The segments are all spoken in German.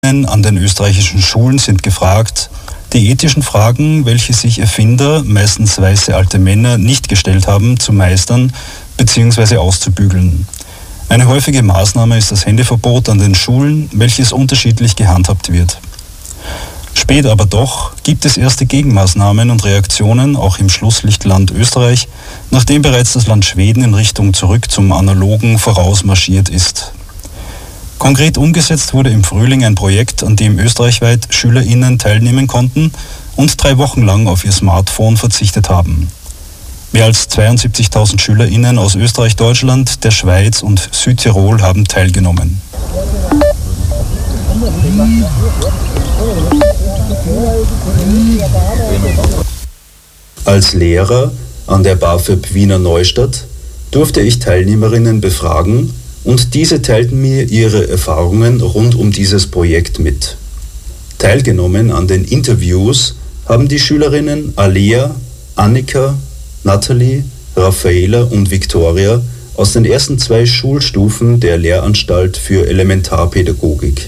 An den österreichischen Schulen sind gefragt, die ethischen Fragen, welche sich Erfinder, meistens weiße alte Männer, nicht gestellt haben, zu meistern bzw. auszubügeln. Eine häufige Maßnahme ist das Handyverbot an den Schulen, welches unterschiedlich gehandhabt wird. Spät aber doch gibt es erste Gegenmaßnahmen und Reaktionen, auch im Schlusslichtland Österreich, nachdem bereits das Land Schweden in Richtung zurück zum Analogen vorausmarschiert ist. Konkret umgesetzt wurde im Frühling ein Projekt, an dem österreichweit SchülerInnen teilnehmen konnten und 3 Wochen lang auf ihr Smartphone verzichtet haben. Mehr als 72.000 SchülerInnen aus Österreich, Deutschland, der Schweiz und Südtirol haben teilgenommen. Als Lehrer an der BAföB Wiener Neustadt durfte ich Teilnehmerinnen befragen und diese teilten mir ihre Erfahrungen rund um dieses Projekt mit. Teilgenommen an den Interviews haben die Schülerinnen Alea, Annika, Nathalie, Raffaela und Viktoria aus den ersten 2 Schulstufen der Lehranstalt für Elementarpädagogik.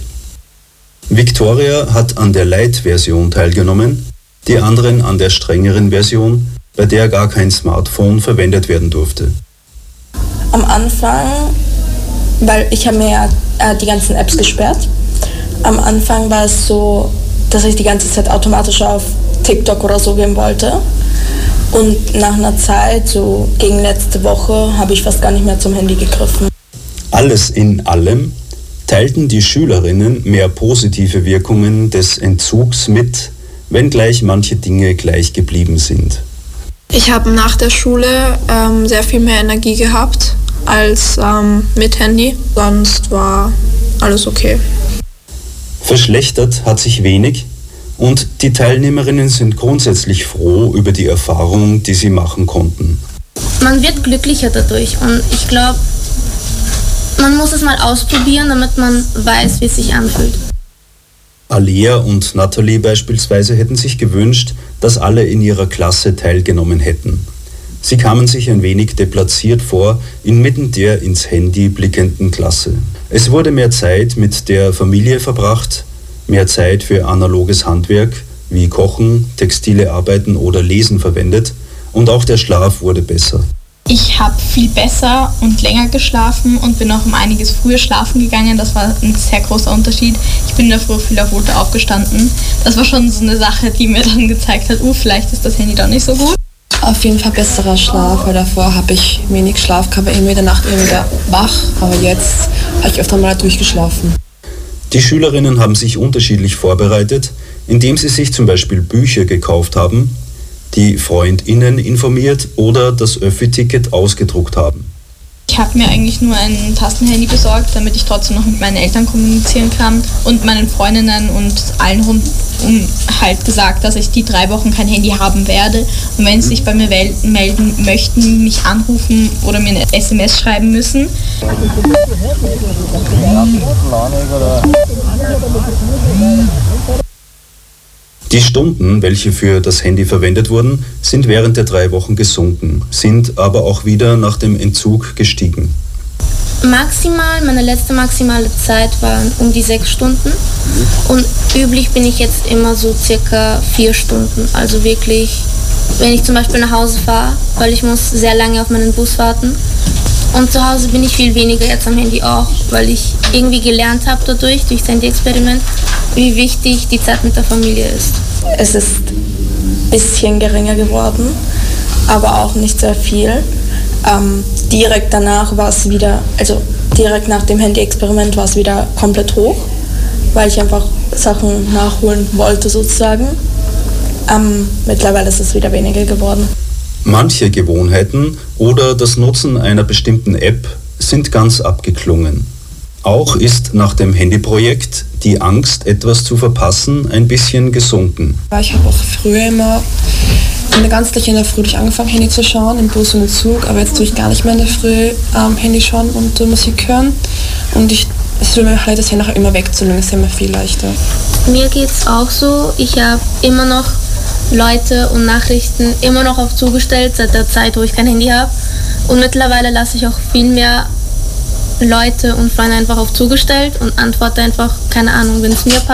Viktoria hat an der Light-Version teilgenommen, die anderen an der strengeren Version, bei der gar kein Smartphone verwendet werden durfte. Am Anfang, weil ich habe mir ja die ganzen Apps gesperrt, am Anfang war es so, dass ich die ganze Zeit automatisch auf TikTok oder so gehen wollte. Und nach einer Zeit, so gegen letzte Woche, habe ich fast gar nicht mehr zum Handy gegriffen. Alles in allem teilten die Schülerinnen mehr positive Wirkungen des Entzugs mit, wenngleich manche Dinge gleich geblieben sind. Ich habe nach der Schule sehr viel mehr Energie gehabt als mit Handy. Sonst war alles okay. Verschlechtert hat sich wenig und die Teilnehmerinnen sind grundsätzlich froh über die Erfahrung, die sie machen konnten. Man wird glücklicher dadurch und ich glaube, man muss es mal ausprobieren, damit man weiß, wie es sich anfühlt. Alea und Nathalie beispielsweise hätten sich gewünscht, dass alle in ihrer Klasse teilgenommen hätten. Sie kamen sich ein wenig deplatziert vor, inmitten der ins Handy blickenden Klasse. Es wurde mehr Zeit mit der Familie verbracht, mehr Zeit für analoges Handwerk wie Kochen, textile Arbeiten oder Lesen verwendet und auch der Schlaf wurde besser. Ich habe viel besser und länger geschlafen und bin auch um einiges früher schlafen gegangen. Das war ein sehr großer Unterschied. Ich bin in der Früh viel erholter aufgestanden. Das war schon so eine Sache, die mir dann gezeigt hat, vielleicht ist das Handy doch nicht so gut. Auf jeden Fall besserer Schlaf, weil davor habe ich wenig Schlaf, kam irgendwie in der Nacht wieder wach, aber jetzt habe ich öfter mal durchgeschlafen. Die Schülerinnen haben sich unterschiedlich vorbereitet, indem sie sich zum Beispiel Bücher gekauft haben, die FreundInnen informiert oder das Öffi-Ticket ausgedruckt haben. Ich habe mir eigentlich nur ein Tastenhandy besorgt, damit ich trotzdem noch mit meinen Eltern kommunizieren kann und meinen Freundinnen und allen rundum halt gesagt, dass ich die 3 Wochen kein Handy haben werde. Und wenn sie sich bei mir melden möchten, mich anrufen oder mir eine SMS schreiben müssen. Die Stunden, welche für das Handy verwendet wurden, sind während der 3 Wochen gesunken, sind aber auch wieder nach dem Entzug gestiegen. Meine letzte maximale Zeit waren um die 6 Stunden und üblich bin ich jetzt immer so circa 4 Stunden. Also wirklich, wenn ich zum Beispiel nach Hause fahre, weil ich muss sehr lange auf meinen Bus warten. Und zu Hause bin ich viel weniger jetzt am Handy auch, weil ich irgendwie gelernt habe durch das Handy-Experiment, wie wichtig die Zeit mit der Familie ist. Es ist ein bisschen geringer geworden, aber auch nicht sehr viel. Direkt danach war es wieder, also direkt nach dem Handy-Experiment war es wieder komplett hoch, weil ich einfach Sachen nachholen wollte sozusagen. Mittlerweile ist es wieder weniger geworden. Manche Gewohnheiten oder das Nutzen einer bestimmten App sind ganz abgeklungen. Auch ist nach dem Handyprojekt die Angst, etwas zu verpassen, ein bisschen gesunken. Ich habe auch früher immer in der Früh angefangen, Handy zu schauen, im Bus und im Zug, aber jetzt tue ich gar nicht mehr in der Früh Handy schauen und Musik hören. Und es tut mir halt das Handy auch immer wegzulegen, ist immer viel leichter. Mir geht's auch so, ich habe immer noch Leute und Nachrichten immer noch auf zugestellt, seit der Zeit, wo ich kein Handy habe. Und mittlerweile lasse ich auch viel mehr Leute und Freunde einfach auf zugestellt und antworte einfach, keine Ahnung, wenn es mir passt.